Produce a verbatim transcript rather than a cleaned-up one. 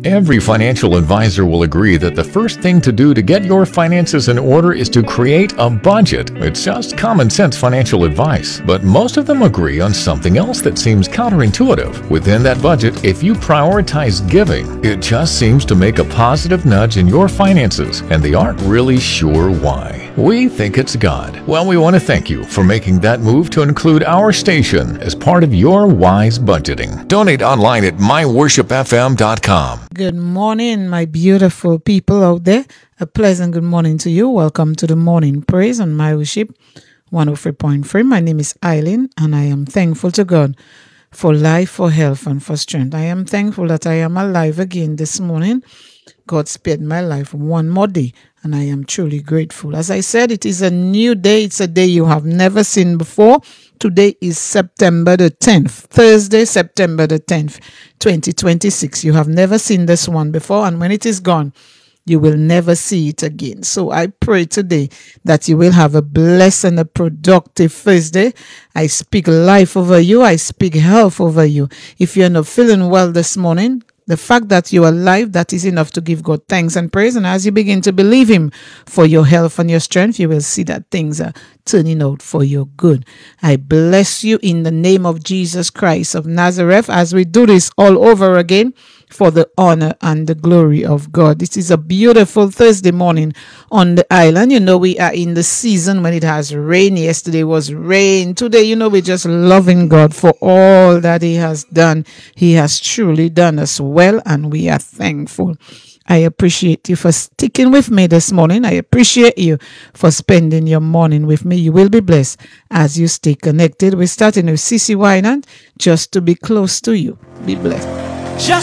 Every financial advisor will agree that the first thing to do to get your finances in order is to create a budget. It's just common sense financial advice, but most of them agree on something else that seems counterintuitive. Within that budget, if you prioritize giving, it just seems to make a positive nudge in your finances, and they aren't really sure why. We think it's God. Well, we want to thank you for making that move to include our station as part of your wise budgeting. Donate online at my worship f m dot com. Good morning, my beautiful people out there. A pleasant good morning to you. Welcome to the morning praise on My Worship one oh three point three. My name is Eileen, and I am thankful to God for life, for health, and for strength. I am thankful that I am alive again this morning. God spared my life one more day, and I am truly grateful. As I said, it is a new day. It's a day you have never seen before. Today is September the tenth, Thursday, September the tenth, twenty twenty-six. You have never seen this one before, and when it is gone, you will never see it again. So I pray today that you will have a blessed and a productive Thursday. I speak life over you. I speak health over you. If you're not feeling well this morning, the fact that you're alive, that is enough to give God thanks and praise. And as you begin to believe Him for your health and your strength, you will see that things are turning out for your good. I bless you in the name of Jesus Christ of Nazareth as we do this all over again for the honor and the glory of God. This is a beautiful Thursday morning on the island. You know, we are in the season when it has rain. Yesterday was rain. Today, you know, we're just loving God for all that He has done. He has truly done us well, and we are thankful. I appreciate you for sticking with me this morning. I appreciate you for spending your morning with me. You will be blessed as you stay connected. We're starting with C C Winans, just to be close to you. Be blessed.